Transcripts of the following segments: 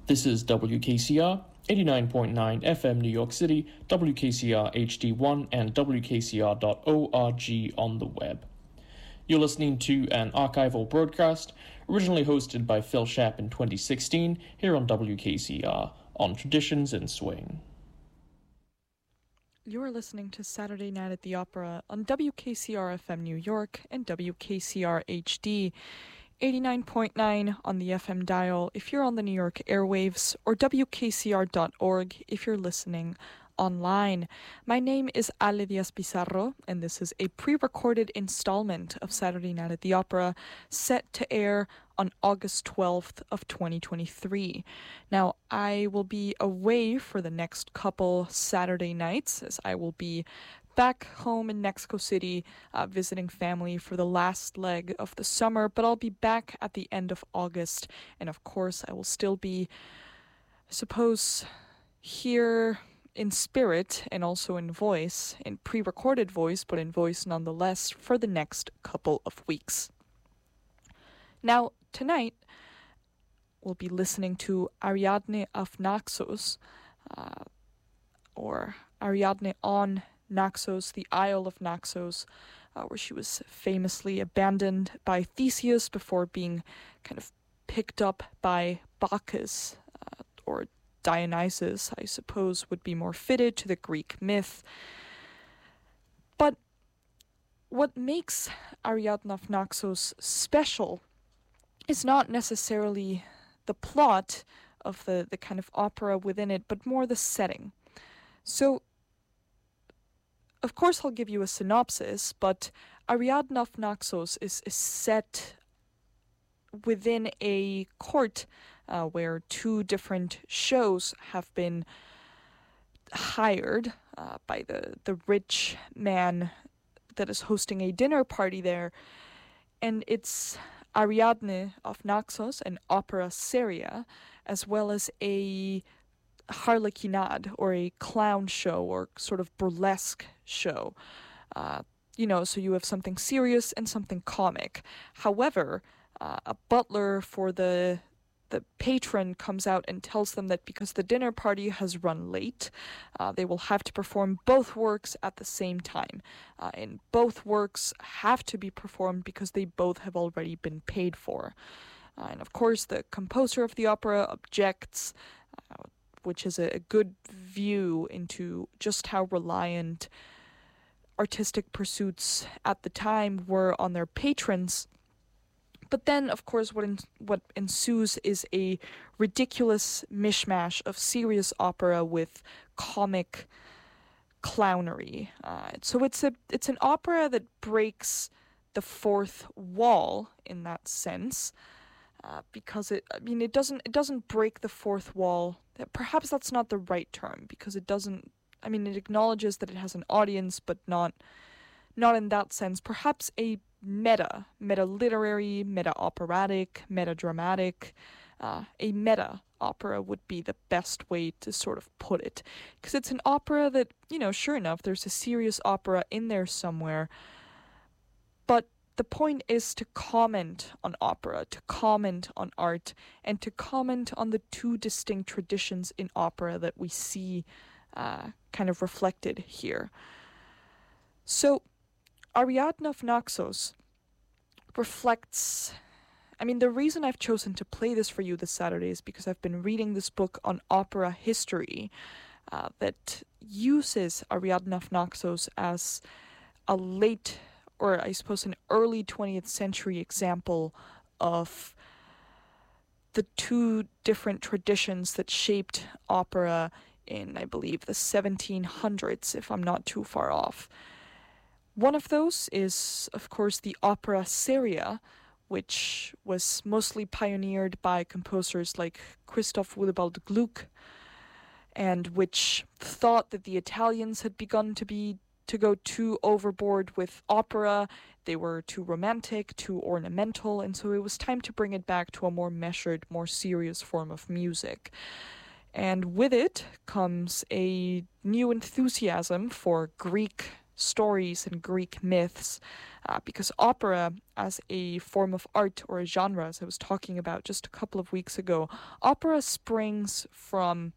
This is WKCR 89.9 FM New York City, WKCR HD1, and WKCR.org on the web. You're listening to an archival broadcast originally hosted by Phil Shapp in 2016 here on WKCR on Traditions in Swing. You're listening to Saturday Night at the Opera on WKCR FM New York and WKCR HD 89.9 on the FM dial if you're on the New York airwaves, or WKCR.org if you're listening online. My name is Ale Diaz Pizarro, and this is a pre-recorded installment of Saturday Night at the Opera set to air on August 12th of 2023. Now, I will be away for the next couple Saturday nights, as I will be back home in Mexico City visiting family for the last leg of the summer, but I'll be back at the end of August, and of course I will still be, I suppose, here in spirit and also in voice, in pre-recorded voice, but in voice nonetheless, for the next couple of weeks. Now, tonight, we'll be listening to Ariadne of Naxos, or Ariadne on Naxos, the Isle of Naxos, where she was famously abandoned by Theseus before being kind of picked up by Bacchus, or Dionysus, I suppose, would be more fitted to the Greek myth. But what makes Ariadne of Naxos special is not necessarily the plot of the kind of opera within it, but more the setting. So, of course, I'll give you a synopsis, but Ariadne of Naxos is set within a court where two different shows have been hired by the rich man that is hosting a dinner party there. And it's Ariadne of Naxos, an opera seria, as well as a harlequinade, or a clown show, or sort of burlesque show. So you have something serious and something comic. However, a butler for the patron comes out and tells them that because the dinner party has run late, they will have to perform both works at the same time. And both works have to be performed because they both have already been paid for. And of course, the composer of the opera objects, which is a good view into just how reliant artistic pursuits at the time were on their patrons. But then, of course, what ensues is a ridiculous mishmash of serious opera with comic clownery. So it's an opera that breaks the fourth wall in that sense, because it doesn't break the fourth wall. Perhaps that's not the right term, because it doesn't. It acknowledges that it has an audience, but not in that sense. Perhaps a meta-literary, meta-operatic, meta-dramatic, a meta-opera would be the best way to sort of put it. Because it's an opera that, sure enough, there's a serious opera in there somewhere, but the point is to comment on opera, to comment on art, and to comment on the two distinct traditions in opera that we see kind of reflected here. So, Ariadne of Naxos reflects... the reason I've chosen to play this for you this Saturday is because I've been reading this book on opera history that uses Ariadne of Naxos as a late, or I suppose an early 20th century example of the two different traditions that shaped opera in, I believe, the 1700s, if I'm not too far off. One of those is, of course, the opera seria, which was mostly pioneered by composers like Christoph Willibald Gluck, and which thought that the Italians had begun to go too overboard with opera. They were too romantic, too ornamental, and so it was time to bring it back to a more measured, more serious form of music. And with it comes a new enthusiasm for Greek stories and Greek myths, because opera as a form of art or a genre, as I was talking about just a couple of weeks ago, opera springs from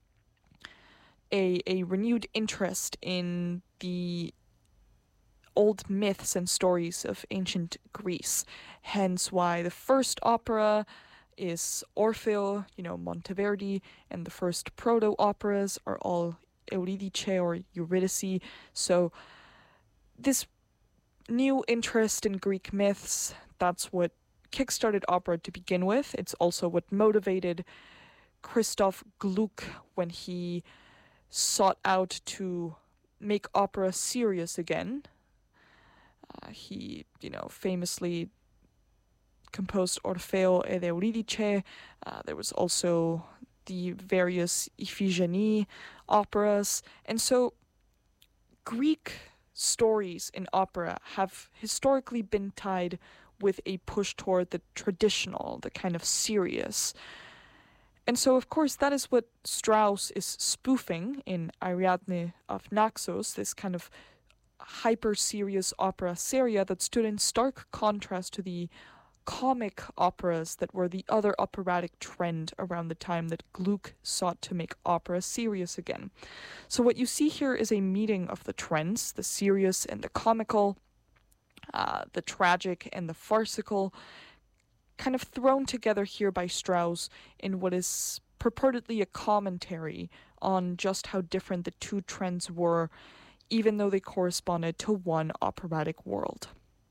a renewed interest in the old myths and stories of ancient Greece. Hence why the first opera is Orfeo, Monteverdi, and the first proto-operas are all Euridice or Eurydice. So this new interest in Greek myths, that's what kickstarted opera to begin with. It's also what motivated Christoph Gluck when he sought out to make opera serious again. He, famously composed Orfeo ed Euridice. There was also the various Iphigenie operas. And so Greek stories in opera have historically been tied with a push toward the traditional, the kind of serious. And so, of course, that is what Strauss is spoofing in Ariadne of Naxos, this kind of hyper-serious opera seria that stood in stark contrast to the comic operas that were the other operatic trend around the time that Gluck sought to make opera serious again. So what you see here is a meeting of the trends, the serious and the comical, the tragic and the farcical, kind of thrown together here by Strauss in what is purportedly a commentary on just how different the two trends were, even though they corresponded to one operatic world.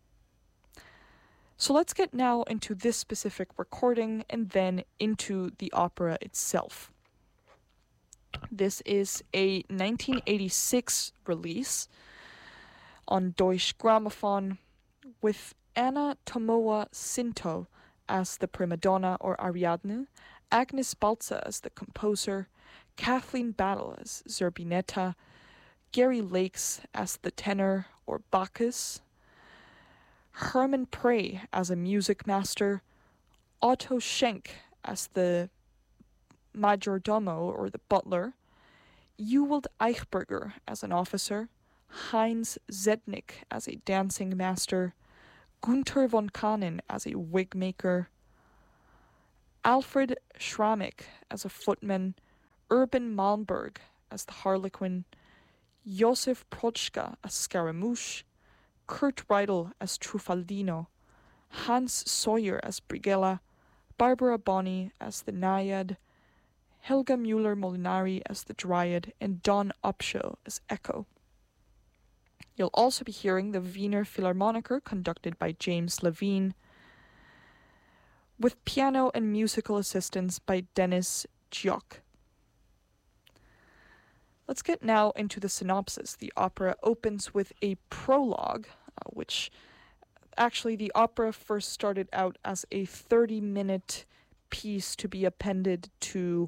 So let's get now into this specific recording and then into the opera itself. This is a 1986 release on Deutsche Grammophon with Anna Tomowa Sinto as the prima donna or Ariadne, Agnes Balza as the composer, Kathleen Battle as Zerbinetta, Gary Lakes as the tenor or Bacchus, Herman Prey as a music master, Otto Schenk as the majordomo or the butler, Ewald Eichberger as an officer, Heinz Zednik as a dancing master, Gunther von Kanin as a wig maker, Alfred Schrammig as a footman, Urban Malmberg as the harlequin, Josef Prochka as Scaramouche, Kurt Reidel as Trufaldino, Hans Sawyer as Brigella, Barbara Bonney as the Naiad, Helga Müller-Molinari as the Dryad, and Don Upshaw as Echo. You'll also be hearing the Wiener Philharmoniker conducted by James Levine, with piano and musical assistance by Dennis Gioch. Let's get now into the synopsis. The opera opens with a prologue, which actually the opera first started out as a 30-minute piece to be appended to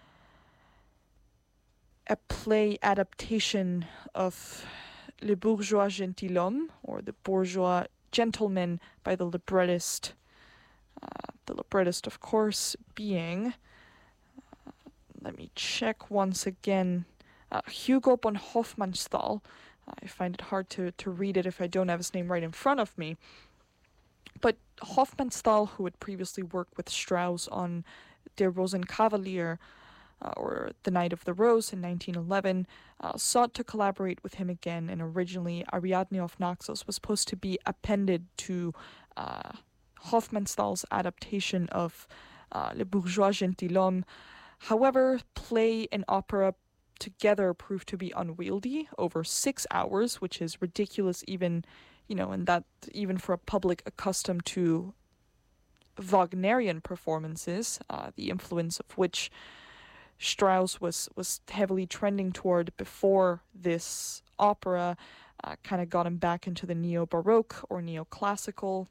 a play adaptation of Le Bourgeois Gentilhomme, or The Bourgeois Gentleman, by the librettist. The librettist, of course, being, let me check once again, Hugo von Hofmannsthal. I find it hard to read it if I don't have his name right in front of me. But Hofmannsthal, who had previously worked with Strauss on Der Rosenkavalier, or The Knight of the Rose in 1911, sought to collaborate with him again, and originally Ariadne of Naxos was supposed to be appended to Hofmannsthal's adaptation of Le Bourgeois Gentilhomme. However, play and opera together proved to be unwieldy over 6 hours, which is ridiculous even, and that even for a public accustomed to Wagnerian performances, the influence of which Strauss was heavily trending toward before this opera, kind of got him back into the neo-Baroque or neoclassical.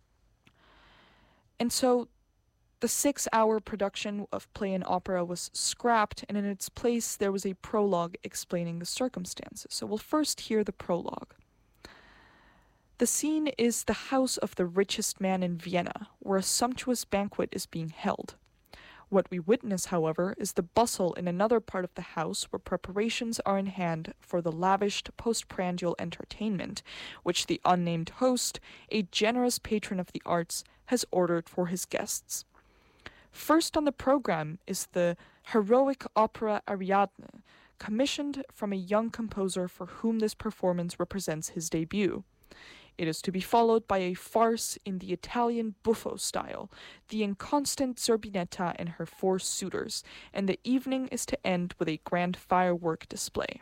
And so the 6-hour production of play and opera was scrapped, and in its place there was a prologue explaining the circumstances. So we'll first hear the prologue. The scene is the house of the richest man in Vienna, where a sumptuous banquet is being held. What we witness, however, is the bustle in another part of the house where preparations are in hand for the lavished postprandial entertainment, which the unnamed host, a generous patron of the arts, has ordered for his guests. First on the program is the heroic opera Ariadne, commissioned from a young composer for whom this performance represents his debut. It is to be followed by a farce in the Italian buffo style, the inconstant Zerbinetta and her 4 suitors, and the evening is to end with a grand firework display.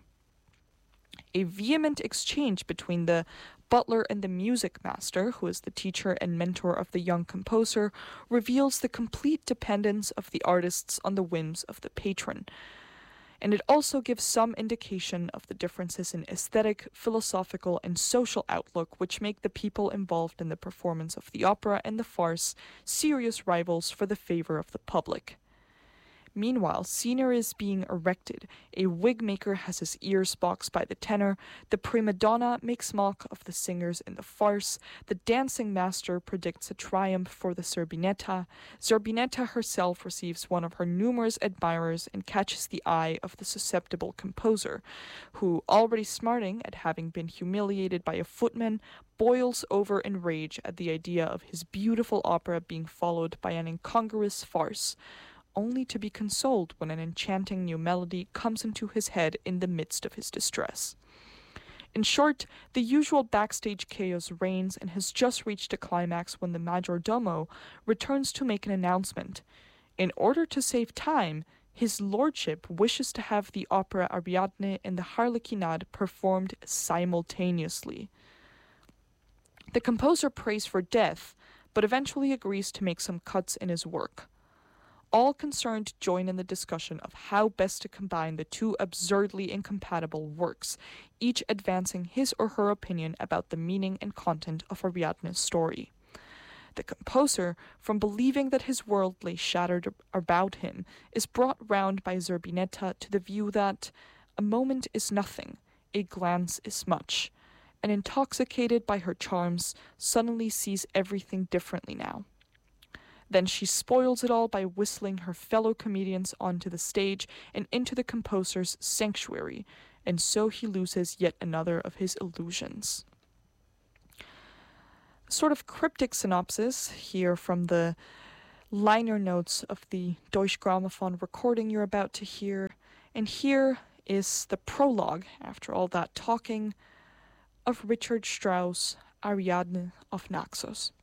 A vehement exchange between the butler and the music master, who is the teacher and mentor of the young composer, reveals the complete dependence of the artists on the whims of the patron. And it also gives some indication of the differences in aesthetic, philosophical, and social outlook which make the people involved in the performance of the opera and the farce serious rivals for the favor of the public. Meanwhile, scenery is being erected, a wig maker has his ears boxed by the tenor, the prima donna makes mock of the singers in the farce, the dancing master predicts a triumph for the Zerbinetta, Zerbinetta herself receives one of her numerous admirers and catches the eye of the susceptible composer, who, already smarting at having been humiliated by a footman, boils over in rage at the idea of his beautiful opera being followed by an incongruous farce, only to be consoled when an enchanting new melody comes into his head in the midst of his distress. In short, the usual backstage chaos reigns and has just reached a climax when the majordomo returns to make an announcement. In order to save time, his lordship wishes to have the opera Ariadne and the Harlequinade performed simultaneously. The composer prays for death, but eventually agrees to make some cuts in his work. All concerned join in the discussion of how best to combine the 2 absurdly incompatible works, each advancing his or her opinion about the meaning and content of Ariadne's story. The composer, from believing that his world lay shattered about him, is brought round by Zerbinetta to the view that a moment is nothing, a glance is much, and intoxicated by her charms, suddenly sees everything differently now. Then she spoils it all by whistling her fellow comedians onto the stage and into the composer's sanctuary, and so he loses yet another of his illusions. A sort of cryptic synopsis here from the liner notes of the Deutsche Grammophon recording you're about to hear, and here is the prologue, after all that talking, of Richard Strauss' Ariadne of Naxos.